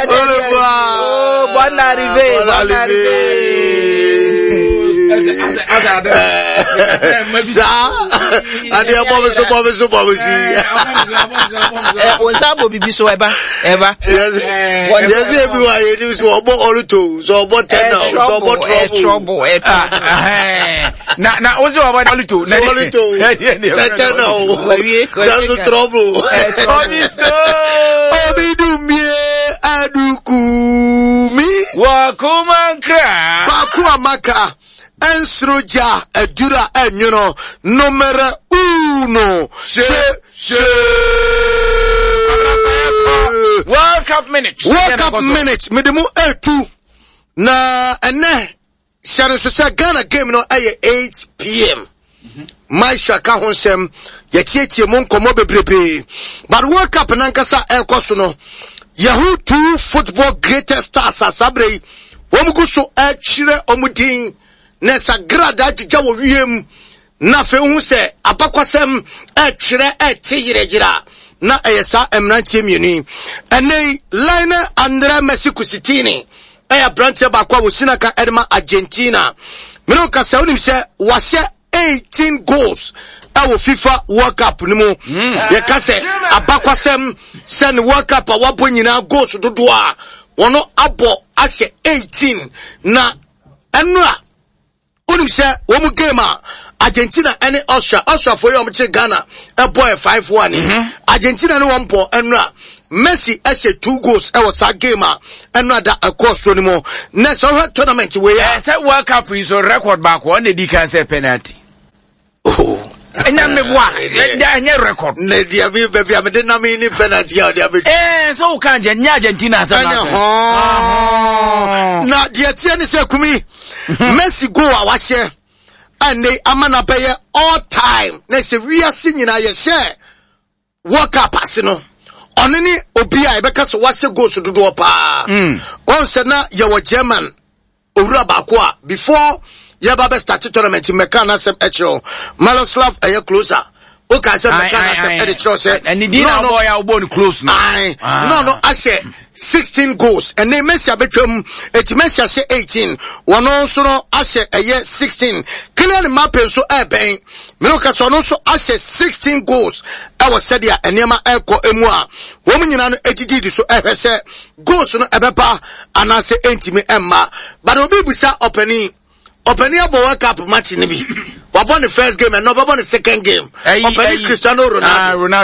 Oh, bonne arrivée. Ça, ade abobo so. Onsabo bibi so eba. Yes, everywhere you do so about all to. So about 10 now. So about trouble. Na ozi about all to. Certain now. So trouble. Obidumie adukumi. Wakumankra. Bakuamaka. Ensroja edura enyuno numero 1. World Cup minute. Midemu A2. Na ene share so say Ghana game no aye 8 p.m. My shaka honsem ye tietie mo nkomo bebrebe. But World Cup nankasa ekoso no. Yahoo 2 football greatest stars asabrei. Womugu so achire omudin nessa grada dija wo wiem na fe hu se abakwasem achire etiyiregira na eyesa emrantie mieni ene line Andre Messi kusitini eya branche bakwa wo sinaka edma Argentina mino ka se onim se wahye 18 goals awo FIFA World Cup ni mu ye ka se abakwasem sen World Cup awabo nyina goals dodo a wono abo ahye 18 na enra onim se wo mu game a Argentina and Austria for you Ghana a boy 5-1 Argentina no 1 point enra Messi as 2 goals e was a gamer and rather a course anymore next tournament we say World Cup is a record back one they can say penalty and me boy record ne dia bi baby am de na me ni penalty o dia bi so kan je nya Argentina say na dia tie ni say kumi Messi go a wa share and they amana pay all time na say we are singing na ye share World Cup asino onini obi a ebeka so wase goals dodo pa on se na ye wo German owura ba ko a before ye ba be start tournament mekana sem echo Miroslav eye closer o ka se mekana sem e de cho se and the dinner boy a born close now no I say 16 goals and they Messi abetwam et Messi say 18 one also no ase eye 16 clearly map so e ben me ka so no so ase 16 goals I was said ya enema eko emu a wo nyina no edidi so e hwese goals no ebepa anase entimi emma but obi busa opening abo World Cup match ni bi wabon the first game and no wabon the second game opening Cristiano Ronaldo